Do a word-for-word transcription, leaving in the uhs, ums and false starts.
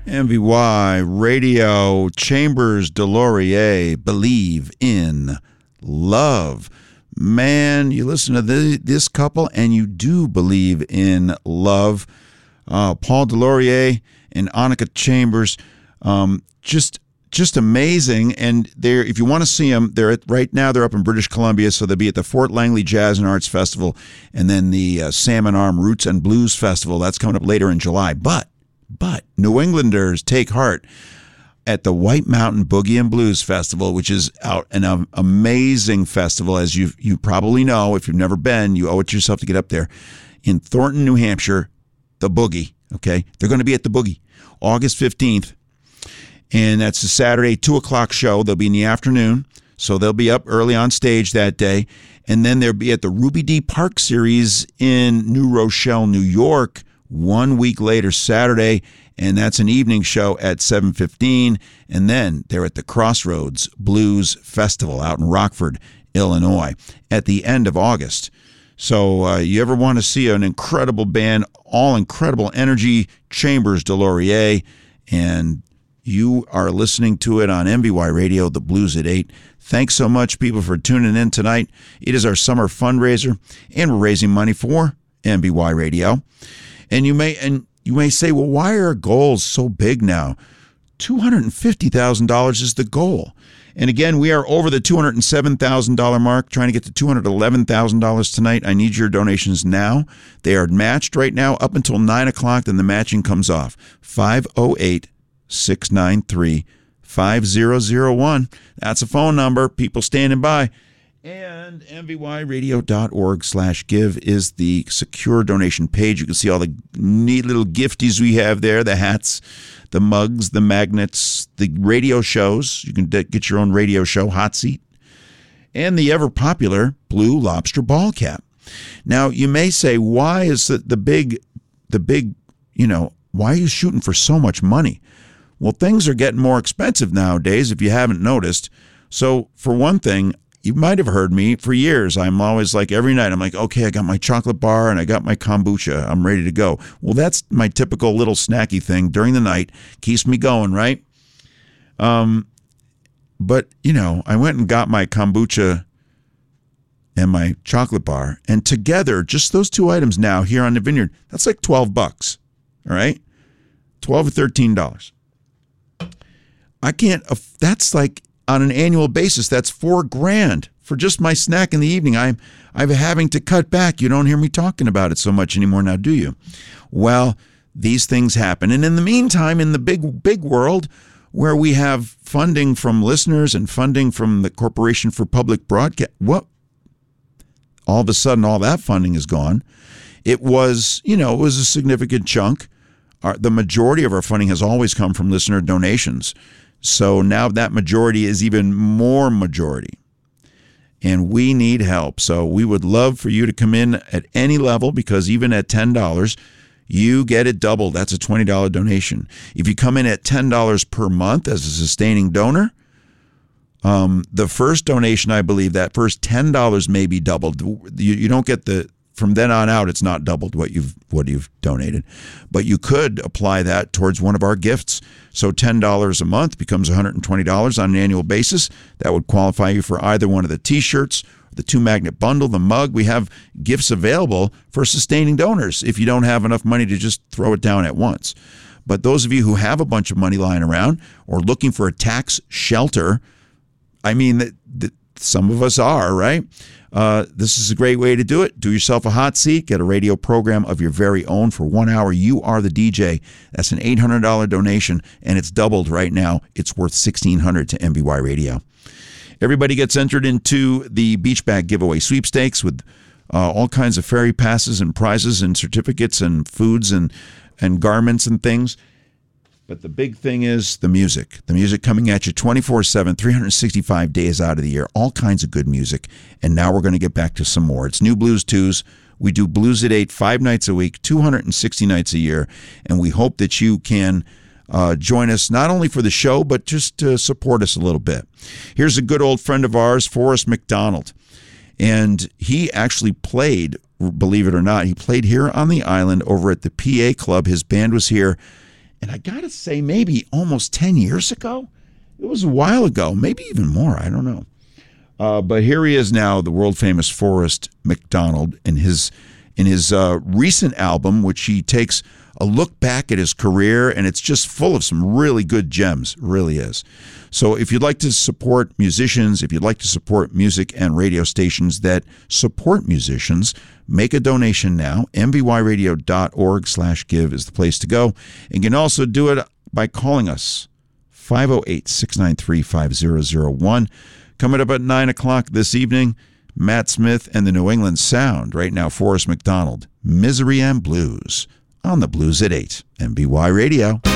M V Y Radio, Chambers Delorier, Believe in Love. Man, you listen to this, this couple and you do believe in love. Uh, Paul Delorier and Annika Chambers, um, just just amazing. And they're, if you want to see them, they're at, right now they're up in British Columbia, so they'll be at the Fort Langley Jazz and Arts Festival, and then the uh, Salmon Arm Roots and Blues Festival. That's coming up later in July. But But New Englanders take heart at the White Mountain Boogie and Blues Festival, which is out an um, amazing festival, as you you probably know. If you've never been, you owe it to yourself to get up there. In Thornton, New Hampshire, the Boogie, okay? They're going to be at the Boogie August fifteenth, and that's a Saturday, two o'clock show. They'll be in the afternoon, so they'll be up early on stage that day. And then they'll be at the Ruby D. Park Series in New Rochelle, New York, one week later, Saturday, and that's an evening show at seven fifteen. And then they're at the Crossroads Blues Festival out in Rockford, Illinois, at the end of August. So uh, you ever want to see an incredible band, all incredible energy, Chambers Delorier, and you are listening to it on M V Y Radio, The Blues at eight. Thanks so much, people, for tuning in tonight. It is our summer fundraiser, and we're raising money for M V Y Radio. And you may and you may say, well, why are goals so big now? two hundred fifty thousand dollars is the goal. And again, we are over the two hundred seven thousand dollars mark, trying to get to two hundred eleven thousand dollars tonight. I need your donations now. They are matched right now up until nine o'clock, then the matching comes off. five oh eight, six nine three, five oh oh one. That's a phone number. People standing by. And M V Y radio dot org slash give is the secure donation page. You can see all the neat little gifties we have there, the hats, the mugs, the magnets, the radio shows. You can get your own radio show, Hot Seat, and the ever-popular Blue Lobster ball cap. Now, you may say, why is the, the big, the big, you know, why are you shooting for so much money? Well, things are getting more expensive nowadays, if you haven't noticed. So, for one thing, you might have heard me for years. I'm always like, every night, I'm like, okay, I got my chocolate bar and I got my kombucha. I'm ready to go. Well, that's my typical little snacky thing during the night. Keeps me going, right? Um, but, you know, I went and got my kombucha and my chocolate bar. And together, just those two items now here on the Vineyard, that's like twelve bucks. All right? twelve or thirteen dollars. I can't, that's like, on an annual basis, that's four grand for just my snack in the evening. I'm I'm having to cut back. You don't hear me talking about it so much anymore now, do you? Well, these things happen. And in the meantime, in the big, big world where we have funding from listeners and funding from the Corporation for Public Broadcast, what? All of a sudden, all that funding is gone. It was, you know, it was a significant chunk. Our, the majority of our funding has always come from listener donations. So now that majority is even more majority. And we need help. So we would love for you to come in at any level, because even at ten dollars, you get it doubled. That's a twenty dollars donation. If you come in at ten dollars per month as a sustaining donor, um, the first donation, I believe, that first ten dollars may be doubled. You, you don't get the... From then on out, it's not doubled what you've what you've donated. But you could apply that towards one of our gifts. So ten dollars a month becomes one hundred twenty dollars on an annual basis. That would qualify you for either one of the T-shirts, the two-magnet bundle, the mug. We have gifts available for sustaining donors if you don't have enough money to just throw it down at once. But those of you who have a bunch of money lying around or looking for a tax shelter, I mean, that, that some of us are, right? Uh, this is a great way to do it. Do yourself a hot seat. Get a radio program of your very own for one hour. You are the D J. That's an eight hundred dollars donation, and it's doubled right now. It's worth sixteen hundred dollars to M V Y Radio. Everybody gets entered into the Beach Bag Giveaway Sweepstakes with uh, all kinds of ferry passes and prizes and certificates and foods and, and garments and things. But the big thing is the music. The music coming at you twenty-four seven, three hundred sixty-five days out of the year. All kinds of good music. And now we're going to get back to some more. It's New Blues Tues. We do Blues at eight, five nights a week, two hundred sixty nights a year. And we hope that you can uh, join us not only for the show, but just to support us a little bit. Here's a good old friend of ours, Forrest McDonald. And he actually played, believe it or not, he played here on the island over at the P A Club. His band was here. and I got to say, maybe almost ten years ago. It was a while ago, maybe even more. I don't know. Uh, but here he is now, the world-famous Forrest McDonald, in his in his uh, recent album, which he takes a look back at his career, and it's just full of some really good gems. It really is. So if you'd like to support musicians, if you'd like to support music and radio stations that support musicians, make a donation now. m b y radio dot org slash give is the place to go. And you can also do it by calling us, five oh eight, six nine three, five oh oh one. Coming up at nine o'clock this evening, Matt Smith and the New England Sound. Right now, Forrest McDonald, Misery and Blues, on the Blues at eight, M B Y Radio.